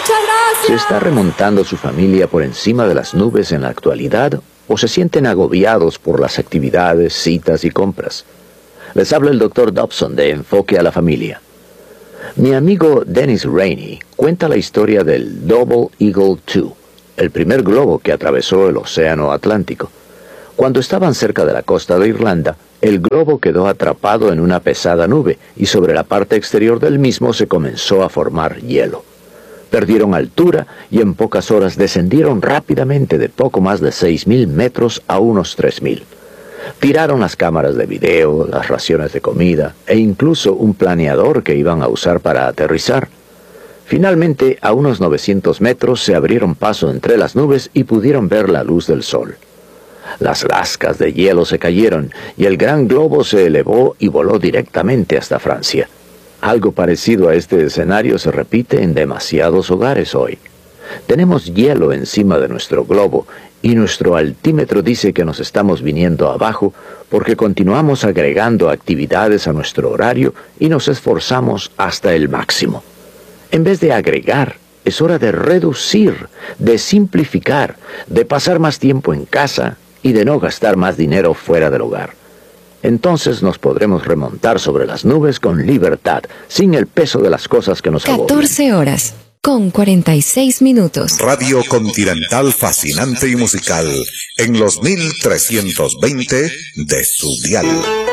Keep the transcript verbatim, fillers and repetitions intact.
Muchas gracias. ¿Se está remontando su familia por encima de las nubes en la actualidad o se sienten agobiados por las actividades, citas y compras? Les habla el doctor Dobson de Enfoque a la Familia. Mi amigo Dennis Rainey cuenta la historia del Double Eagle dos, el primer globo que atravesó el Océano Atlántico. Cuando estaban cerca de la costa de Irlanda, el globo quedó atrapado en una pesada nube y sobre la parte exterior del mismo se comenzó a formar hielo. Perdieron altura y en pocas horas descendieron rápidamente de poco más de seis mil metros a unos tres mil. Tiraron las cámaras de video, las raciones de comida e incluso un planeador que iban a usar para aterrizar. Finalmente, a unos novecientos metros se abrieron paso entre las nubes y pudieron ver la luz del sol. Las lascas de hielo se cayeron y el gran globo se elevó y voló directamente hasta Francia. Algo parecido a este escenario se repite en demasiados hogares hoy. Tenemos hielo encima de nuestro globo y nuestro altímetro dice que nos estamos viniendo abajo porque continuamos agregando actividades a nuestro horario y nos esforzamos hasta el máximo. En vez de agregar, es hora de reducir, de simplificar, de pasar más tiempo en casa y de no gastar más dinero fuera del hogar. Entonces nos podremos remontar sobre las nubes con libertad, sin el peso de las cosas que nos agobian. catorce horas, con cuarenta y seis minutos. Radio Continental fascinante y musical, en los mil trescientos veinte de su dial.